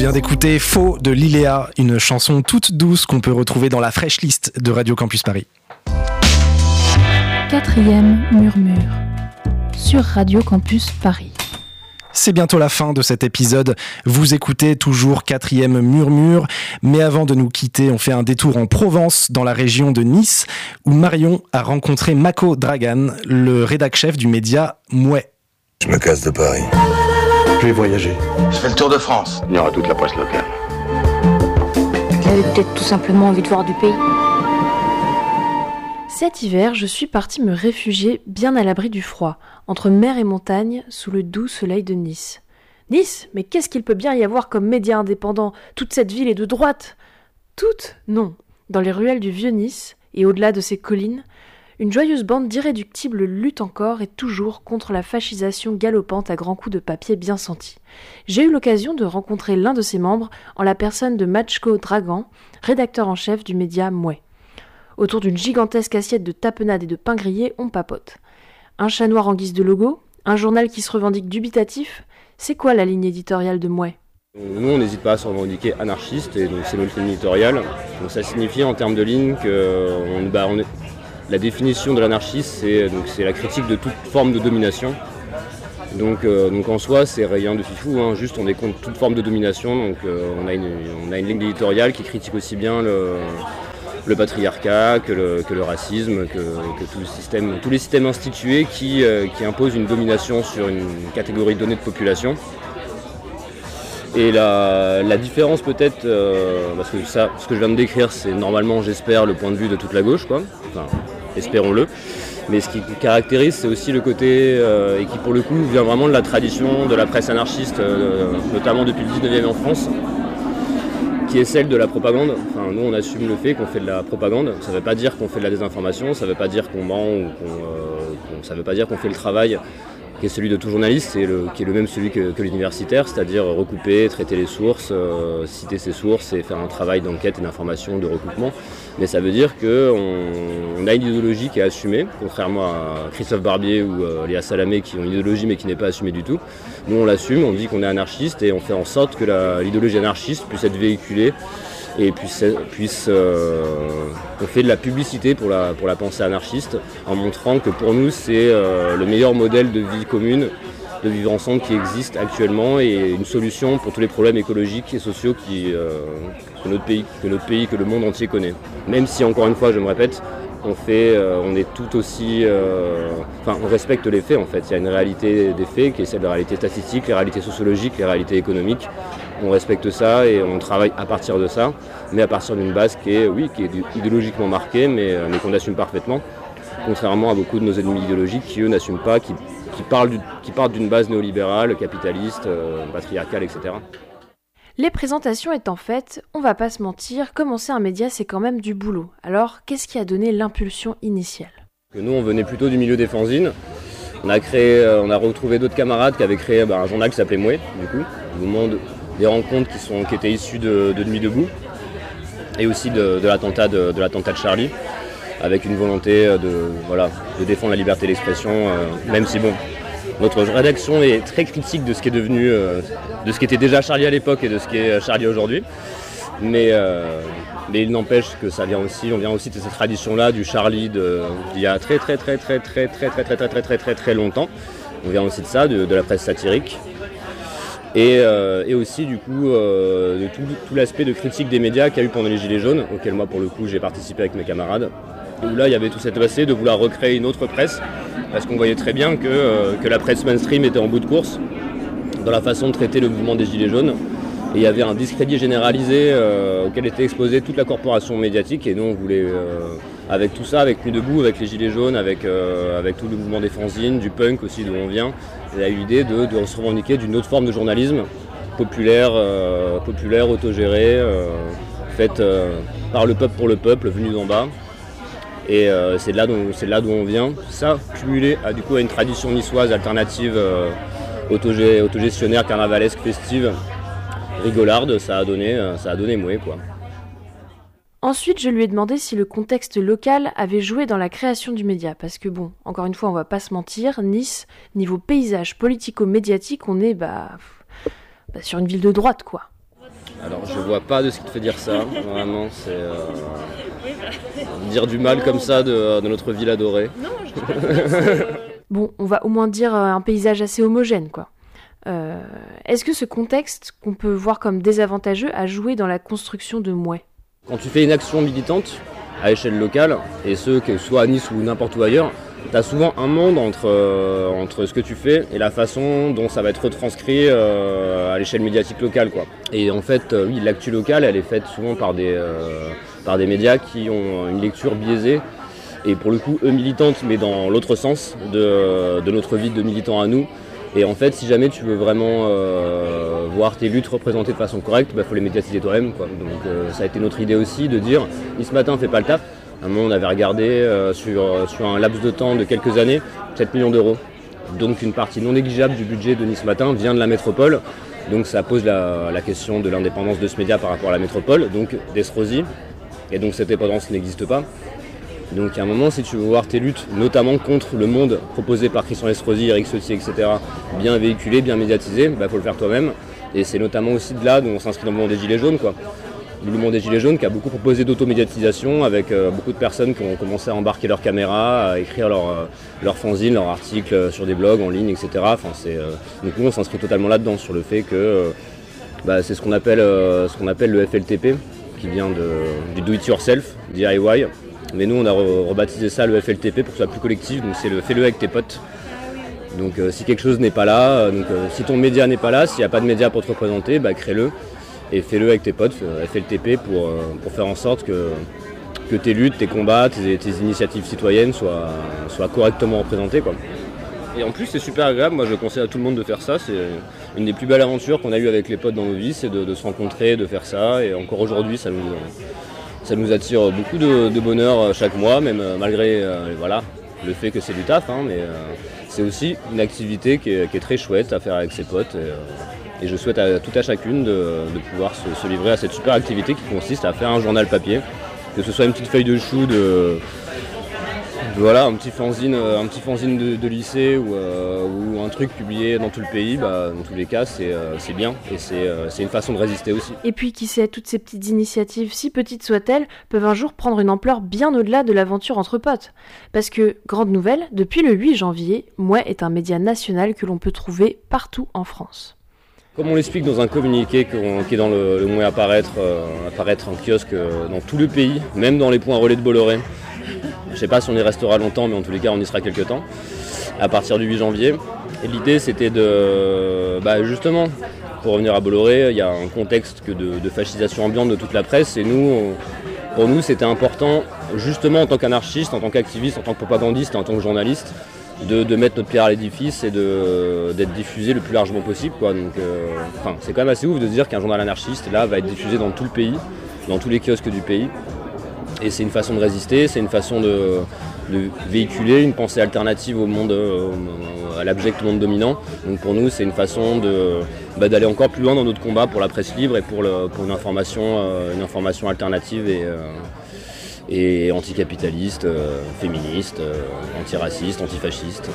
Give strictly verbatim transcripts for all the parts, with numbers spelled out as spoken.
vient d'écouter Faux de Liléa, une chanson toute douce qu'on peut retrouver dans la fraîche liste de Radio Campus Paris. Quatrième murmure sur Radio Campus Paris. C'est bientôt la fin de cet épisode. Vous écoutez toujours Quatrième Murmure. Mais avant de nous quitter, on fait un détour en Provence, dans la région de Nice, où Marion a rencontré Mako Dragan, le rédac-chef du média Mouais. Je me casse de Paris. Je vais voyager. Je fais le tour de France. Il y aura toute la presse locale. Elle avait peut-être tout simplement envie de voir du pays. Cet hiver, je suis partie me réfugier bien à l'abri du froid, entre mer et montagne, sous le doux soleil de Nice. Nice ? Mais qu'est-ce qu'il peut bien y avoir comme média indépendant ? Toute cette ville est de droite ? Toute ? Non. Dans les ruelles du vieux Nice, et au-delà de ces collines, une joyeuse bande d'irréductibles lutte encore et toujours contre la fascisation galopante à grands coups de papier bien sentis. J'ai eu l'occasion de rencontrer l'un de ses membres en la personne de Mako Dragan, rédacteur en chef du média Mouais. Autour d'une gigantesque assiette de tapenade et de pain grillé, on papote. Un chat noir en guise de logo, un journal qui se revendique dubitatif, c'est quoi la ligne éditoriale de Mouais ? Nous, on n'hésite pas à se revendiquer anarchiste, et donc c'est notre ligne éditoriale. Donc ça signifie en termes de ligne que on, bah, on est... la définition de l'anarchisme, c'est, donc, c'est la critique de toute forme de domination. Donc, euh, donc en soi, c'est rien de fifou, hein, juste on est contre toute forme de domination. Donc euh, on, a une, on a une ligne éditoriale qui critique aussi bien le... le patriarcat, que le, que le racisme, que, que tout le système, tous les systèmes institués qui, euh, qui imposent une domination sur une catégorie donnée de population. Et la, la différence peut-être, euh, parce que ça, ce que je viens de décrire, c'est normalement, j'espère, le point de vue de toute la gauche, quoi. Enfin, espérons-le. Mais ce qui caractérise, c'est aussi le côté, euh, et qui pour le coup vient vraiment de la tradition de la presse anarchiste, euh, notamment depuis le dix-neuvième en France, qui est celle de la propagande. Enfin, nous, on assume le fait qu'on fait de la propagande. Ça ne veut pas dire qu'on fait de la désinformation, ça ne veut pas dire qu'on ment, ou qu'on, euh, qu'on, ça ne veut pas dire qu'on fait le travail qui est celui de tout journaliste, c'est le, qui est le même celui que, que l'universitaire, c'est-à-dire recouper, traiter les sources, euh, citer ses sources et faire un travail d'enquête et d'information, de recoupement. Mais ça veut dire qu'on on a une idéologie qui est assumée, contrairement à Christophe Barbier ou euh, Léa Salamé qui ont une idéologie mais qui n'est pas assumée du tout. Nous, on l'assume, on dit qu'on est anarchiste et on fait en sorte que la, l'idéologie anarchiste puisse être véhiculée et puisse, puisse euh, on fait de la publicité pour la, pour la pensée anarchiste en montrant que pour nous c'est euh, le meilleur modèle de vie commune, de vivre ensemble qui existe actuellement et une solution pour tous les problèmes écologiques et sociaux qui, euh, que, notre pays, que notre pays, que le monde entier connaît. Même si encore une fois, je me répète, on, fait, euh, on est tout aussi... Euh, enfin, on respecte les faits en fait. Il y a une réalité des faits qui est celle de la réalité statistique, les réalités sociologiques, les réalités économiques. On respecte ça et on travaille à partir de ça, mais à partir d'une base qui est, oui, qui est idéologiquement marquée, mais, mais qu'on assume parfaitement, contrairement à beaucoup de nos ennemis idéologiques qui, eux, n'assument pas, qui, qui, parlent, du, qui partent d'une base néolibérale, capitaliste, euh, patriarcale, et cetera. Les présentations étant faites, on va pas se mentir, commencer un média c'est quand même du boulot. Alors, qu'est-ce qui a donné l'impulsion initiale ? Nous, on venait plutôt du milieu des fanzines. On a, créé, on a retrouvé d'autres camarades qui avaient créé bah, un journal qui s'appelait Mouais, du coup, au moment de, des rencontres qui, sont, qui étaient issues de, de Nuit debout et aussi de, de, l'attentat de, de l'attentat de Charlie, avec une volonté de, voilà, de défendre la liberté d'expression, euh, même si bon, notre rédaction est très critique de ce qui est devenu, euh, de ce qui était déjà Charlie à l'époque et de ce qui est Charlie aujourd'hui. Mais, euh, mais il n'empêche que ça vient aussi, on vient aussi de cette tradition-là du Charlie de, d'il y a très très très très très très très très très très très très très longtemps. On vient aussi de ça, de, de la presse satirique. Et, euh, et aussi du coup euh, de tout, tout l'aspect de critique des médias qu'il y a eu pendant les Gilets jaunes, auquel moi pour le coup j'ai participé avec mes camarades, où là il y avait tout cet aspect de vouloir recréer une autre presse, parce qu'on voyait très bien que, euh, que la presse mainstream était en bout de course dans la façon de traiter le mouvement des Gilets jaunes, et il y avait un discrédit généralisé euh, auquel était exposée toute la corporation médiatique, et nous on voulait, euh, avec tout ça, avec Nuit debout, avec les Gilets jaunes, avec, euh, avec tout le mouvement des fanzines, du punk aussi d'où on vient, il y a eu l'idée de, de se revendiquer d'une autre forme de journalisme populaire, euh, populaire autogéré, euh, faite euh, par le peuple pour le peuple, venu d'en bas. Et euh, c'est, de là dont, c'est de là d'où on vient. Ça, cumulé à, du coup, à une tradition niçoise alternative, euh, autogé, autogestionnaire, carnavalesque, festive, rigolarde, ça a donné, ça a donné Mouais, quoi. Ensuite, je lui ai demandé si le contexte local avait joué dans la création du média, parce que bon, encore une fois, on va pas se mentir, Nice, niveau paysage politico-médiatique, on est bah, bah sur une ville de droite, quoi. Alors je vois pas de ce qui te fait dire ça, vraiment, c'est euh, dire du mal comme ça de, de notre ville adorée. Non, je dis pas. Bon, on va au moins dire un paysage assez homogène, quoi. Euh, est-ce que ce contexte, qu'on peut voir comme désavantageux, a joué dans la construction de Mouais ? Quand tu fais une action militante à échelle locale, et ce, que ce soit à Nice ou n'importe où ailleurs, tu as souvent un monde entre, euh, entre ce que tu fais et la façon dont ça va être retranscrit euh, à l'échelle médiatique locale, quoi. Et en fait, euh, oui, l'actu locale, elle est faite souvent par des, euh, par des médias qui ont une lecture biaisée, et pour le coup, eux militantes, mais dans l'autre sens de, de notre vie de militants à nous. Et en fait, si jamais tu veux vraiment euh, voir tes luttes représentées de façon correcte, il bah, faut les médiatiser toi-même, quoi. Donc euh, ça a été notre idée aussi de dire, Nice Matin fait pas le taf. À un moment, on avait regardé euh, sur, sur un laps de temps de quelques années, sept millions d'euros. Donc une partie non négligeable du budget de Nice Matin vient de la métropole. Donc ça pose la, la question de l'indépendance de ce média par rapport à la métropole, donc d'Estrosi. Et donc cette indépendance n'existe pas. Donc à un moment, si tu veux voir tes luttes, notamment contre le monde proposé par Christian Estrosi, Eric Ciotti, et cetera, bien véhiculé, bien médiatisé, il bah, faut le faire toi-même. Et c'est notamment aussi de là où on s'inscrit dans le mouvement des Gilets jaunes, quoi. Le mouvement des Gilets jaunes qui a beaucoup proposé d'automédiatisation avec euh, beaucoup de personnes qui ont commencé à embarquer leur caméra, à écrire leurs euh, leur fanzines, leurs articles sur des blogs en ligne, et cetera. Enfin, c'est, euh... Donc nous, on s'inscrit totalement là-dedans, sur le fait que euh, bah, c'est ce qu'on appelle, euh, ce qu'on appelle le F L T P, qui vient de, du Do It Yourself, D I Y. Mais nous, on a re- rebaptisé ça le F L T P pour que ce soit plus collectif, donc c'est le fais-le avec tes potes. Donc euh, si quelque chose n'est pas là, euh, donc, euh, si ton média n'est pas là, s'il n'y a pas de média pour te représenter, bah, crée-le et fais-le avec tes potes, euh, F L T P, pour, euh, pour faire en sorte que, que tes luttes, tes combats, tes, tes initiatives citoyennes soient, soient correctement représentées, quoi. Et en plus, c'est super agréable, moi je conseille à tout le monde de faire ça, c'est une des plus belles aventures qu'on a eues avec les potes dans nos vies, c'est de, de se rencontrer, de faire ça, et encore aujourd'hui, ça nous... Ça nous attire beaucoup de, de bonheur chaque mois, même malgré euh, voilà, le fait que c'est du taf, hein, mais euh, c'est aussi une activité qui est, qui est très chouette à faire avec ses potes. Et, euh, et je souhaite à tout à chacune de, de pouvoir se, se livrer à cette super activité qui consiste à faire un journal papier, que ce soit une petite feuille de chou de... Voilà, un petit fanzine, un petit fanzine de, de lycée ou, euh, ou un truc publié dans tout le pays, bah, dans tous les cas, c'est, euh, c'est bien et c'est, euh, c'est une façon de résister aussi. Et puis, qui sait, toutes ces petites initiatives, si petites soient-elles, peuvent un jour prendre une ampleur bien au-delà de l'aventure entre potes. Parce que, grande nouvelle, depuis le huit janvier, Mouais est un média national que l'on peut trouver partout en France. Comme on l'explique dans un communiqué qui est dans le, le Mouais apparaître, euh, apparaître en kiosque euh, dans tout le pays, même dans les points relais de Bolloré. Je ne sais pas si on y restera longtemps, mais en tous les cas, on y sera quelques temps, à partir du huit janvier. Et l'idée, c'était de, bah justement, pour revenir à Bolloré, il y a un contexte que de, de fascisation ambiante de toute la presse. Et nous, on, pour nous, c'était important, justement, en tant qu'anarchiste, en tant qu'activiste, en tant que propagandiste et en tant que journaliste, de, de mettre notre pierre à l'édifice et de, d'être diffusé le plus largement possible, quoi. Donc, euh, enfin, c'est quand même assez ouf de se dire qu'un journal anarchiste, là, va être diffusé dans tout le pays, dans tous les kiosques du pays. Et c'est une façon de résister, c'est une façon de, de véhiculer une pensée alternative au monde, à l'abject monde dominant. Donc pour nous, c'est une façon de, bah, d'aller encore plus loin dans notre combat pour la presse libre et pour, le, pour une, information, une information alternative et, et anticapitaliste, féministe, antiraciste, antifasciste.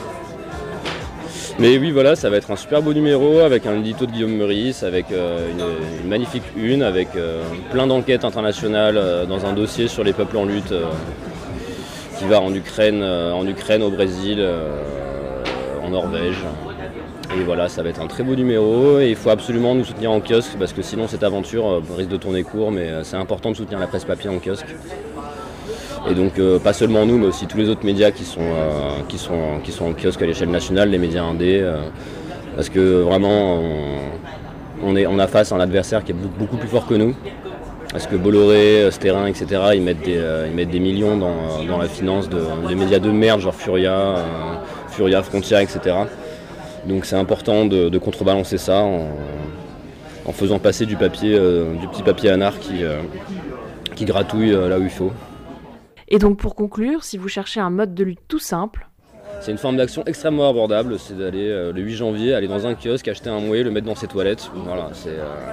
Mais oui, voilà, ça va être un super beau numéro avec un édito de Guillaume Meurice, avec euh, une, une magnifique une, avec euh, plein d'enquêtes internationales euh, dans un dossier sur les peuples en lutte euh, qui va en Ukraine, euh, en Ukraine, au Brésil, euh, en Norvège. Et voilà, ça va être un très beau numéro et il faut absolument nous soutenir en kiosque parce que sinon cette aventure euh, risque de tourner court, mais euh, c'est important de soutenir la presse papier en kiosque. Et donc euh, pas seulement nous, mais aussi tous les autres médias qui sont, euh, qui sont, qui sont en kiosque à l'échelle nationale, les médias indés, euh, parce que vraiment on, on, est, on a face à un adversaire qui est beaucoup, beaucoup plus fort que nous. Parce que Bolloré, Sterrin, et cetera, ils mettent des, euh, ils mettent des millions dans, dans la finance de, de médias de merde, genre Furia, euh, Furia, Frontier, et cetera. Donc c'est important de, de contrebalancer ça en, en faisant passer du papier, euh, du petit papier anard qui, euh, qui gratouille euh, là où il faut. Et donc pour conclure, si vous cherchez un mode de lutte tout simple... C'est une forme d'action extrêmement abordable, c'est d'aller euh, le huit janvier, aller dans un kiosque, acheter un mouet, le mettre dans ses toilettes. Voilà, c'est...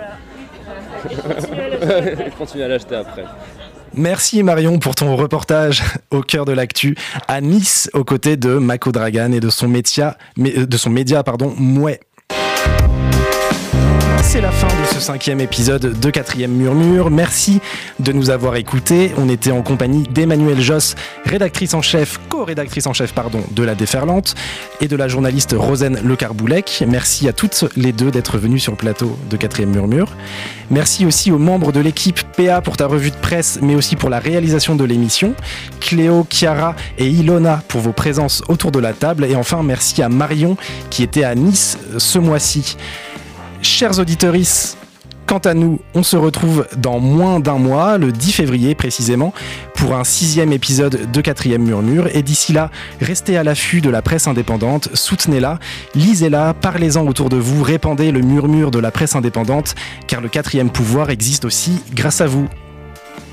Euh... Et continuer à l'acheter après. Merci Marion pour ton reportage au cœur de l'actu à Nice, aux côtés de Mako Dragan et de son média, de son média pardon, Mouais. C'est la fin de ce cinquième épisode de Quatrième Murmure. Merci de nous avoir écoutés. On était en compagnie d'Emmanuelle Josse, rédactrice en chef, co-rédactrice en chef pardon, de La Déferlante, et de la journaliste Rosen Le Carboulec. Merci à toutes les deux d'être venues sur le plateau de Quatrième Murmure. Merci aussi aux membres de l'équipe P A pour ta revue de presse, mais aussi pour la réalisation de l'émission. Cléo, Chiara et Ilona pour vos présences autour de la table. Et enfin, merci à Marion qui était à Nice ce mois-ci. Chers auditeuristes, quant à nous, on se retrouve dans moins d'un mois, le dix février précisément, pour un sixième épisode de Quatrième Murmure. Et d'ici là, restez à l'affût de la presse indépendante, soutenez-la, lisez-la, parlez-en autour de vous, répandez le murmure de la presse indépendante, car le quatrième pouvoir existe aussi grâce à vous.